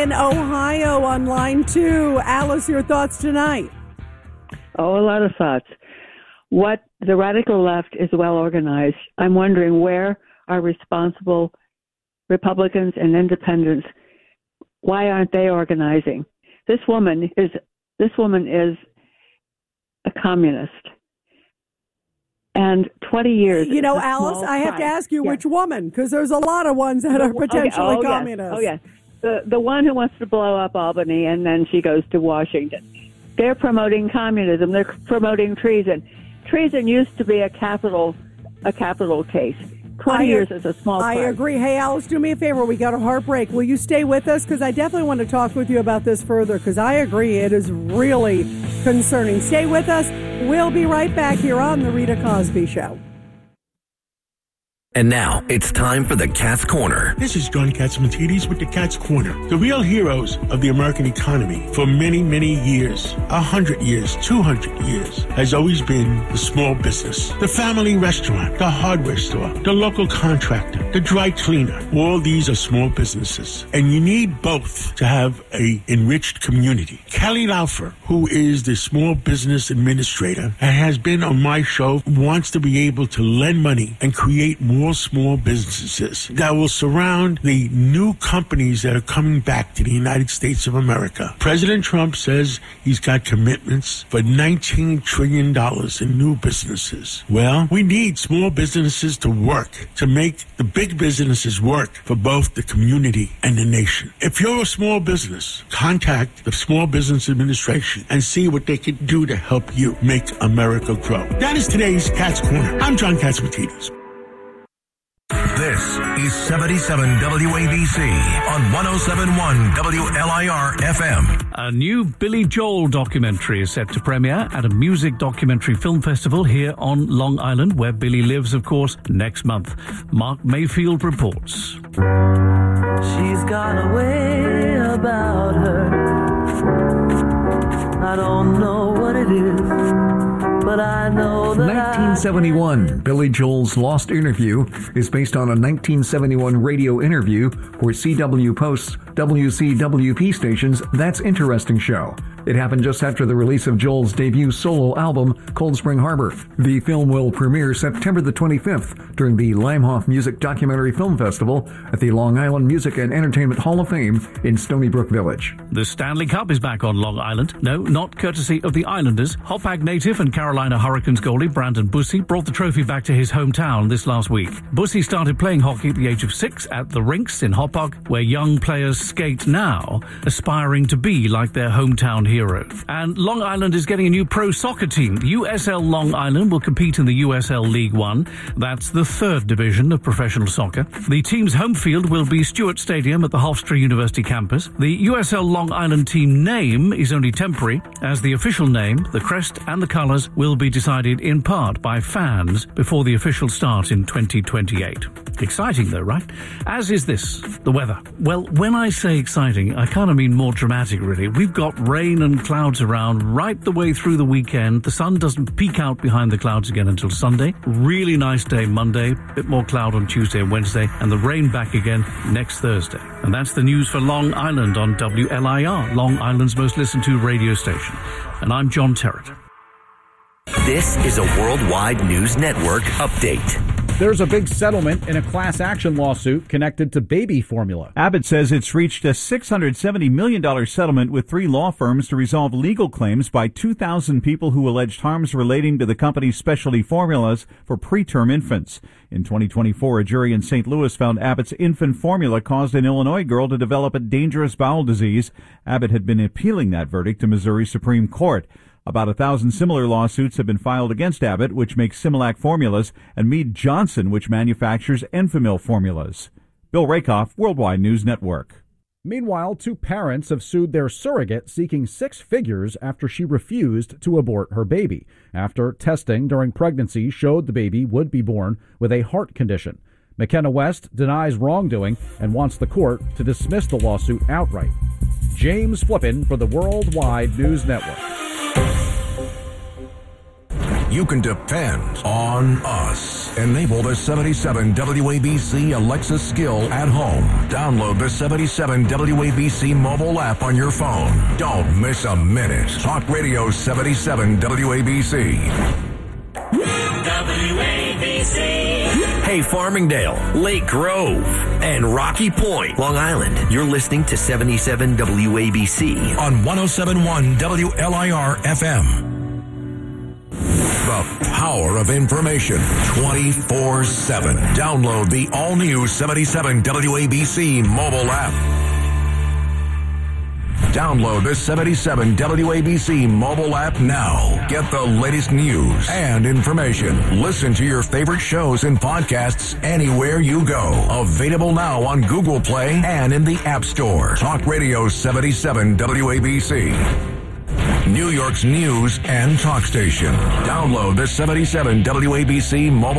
in Ohio on line 2. Alice, your thoughts tonight? Oh, a lot of thoughts. What the radical left is well organized. I'm wondering where are responsible Republicans and independents? Why aren't they organizing? This woman is a communist. And 20 years. You know, Alice, I have to ask you which woman, because there's a lot of ones that are potentially communist. Oh, yes. The one who wants to blow up Albany, and then she goes to Washington. They're promoting communism. They're promoting treason. Treason used to be a capital case. 20 years is a small crime. I agree. Hey, Alice, do me a favor. We got a heartbreak. Will you stay with us? Because I definitely want to talk with you about this further, because I agree it is really concerning. Stay with us. We'll be right back here on The Rita Cosby Show. And now, it's time for the Cat's Corner. This is John Catsimatidis with the Cat's Corner. The real heroes of the American economy for many, many years, 100 years, 200 years, has always been the small business. The family restaurant, the hardware store, the local contractor, the dry cleaner. All these are small businesses. And you need both to have a enriched community. Kelly Laufer, who is the small business administrator and has been on my show, wants to be able to lend money and create more small businesses that will surround the new companies that are coming back to the United States of America. President Trump says he's got commitments for $19 trillion in new businesses. Well, we need small businesses to work, to make the big businesses work for both the community and the nation. If you're a small business, contact the Small Business Administration and see what they can do to help you make America grow. That is today's Cat's Corner. I'm John Catsimatidis. This is 77 WABC on 107.1 WLIR FM. A new Billy Joel documentary is set to premiere at a music documentary film festival here on Long Island, where Billy lives, of course, next month. Mark Mayfield reports. She's got a way about her. I don't know what it is, but I know that 1971, Billy Joel's Lost Interview is based on a 1971 radio interview for CW Post's WCWP station's That's Interesting show. It happened just after the release of Joel's debut solo album, Cold Spring Harbor. The film will premiere September the 25th during the Limehoff Music Documentary Film Festival at the Long Island Music and Entertainment Hall of Fame in Stony Brook Village. The Stanley Cup is back on Long Island. No, not courtesy of the Islanders. Hopag native and Carolina Hurricanes goalie Brandon Bussi brought the trophy back to his hometown this last week. Bussi started playing hockey at the age of 6 at the rinks in Hopog, where young players skate now, aspiring to be like their hometown hero. And Long Island is getting a new pro soccer team. USL Long Island will compete in the USL League One. That's the third division of professional soccer. The team's home field will be Stewart Stadium at the Hofstra University campus. The USL Long Island team name is only temporary, as the official name, the crest and the colours will be decided in part by fans before the official start in 2028. Exciting though, right? As is this, the weather. Well, when I say exciting, I kind of mean more dramatic really. We've got rain and clouds around right the way through the weekend. The sun doesn't peek out behind the clouds again until Sunday. Really nice day Monday, bit more cloud on Tuesday and Wednesday, and the rain back again next Thursday. And that's the news for Long Island on WLIR, Long Island's most listened to radio station. And I'm John Terrett. This is a Worldwide News Network update. There's a big settlement in a class action lawsuit connected to baby formula. Abbott says it's reached a $670 million settlement with 3 law firms to resolve legal claims by 2,000 people who alleged harms relating to the company's specialty formulas for preterm infants. In 2024, a jury in St. Louis found Abbott's infant formula caused an Illinois girl to develop a dangerous bowel disease. Abbott had been appealing that verdict to Missouri Supreme Court. About 1,000 similar lawsuits have been filed against Abbott, which makes Similac formulas, and Mead Johnson, which manufactures Enfamil formulas. Bill Rakoff, Worldwide News Network. Meanwhile, 2 parents have sued their surrogate, seeking 6 figures after she refused to abort her baby, after testing during pregnancy showed the baby would be born with a heart condition. McKenna West denies wrongdoing and wants the court to dismiss the lawsuit outright. James Flippin for the Worldwide News Network. you can depend on us. Enable the 77 WABC Alexa skill at home. Download the 77 WABC mobile app on your phone. Don't miss a minute. Talk Radio 77 WABC. WABC. Hey, Farmingdale, Lake Grove, and Rocky Point, Long Island. You're listening to 77 WABC on 107.1 WLIR FM. The power of information 24/7. Download the all-new 77 WABC mobile app. Download the 77 WABC mobile app now. Get the latest news and information. Listen to your favorite shows and podcasts anywhere you go. Available now on Google Play and in the App Store. Talk Radio 77 WABC. New York's news and talk station. Download the 77 WABC mobile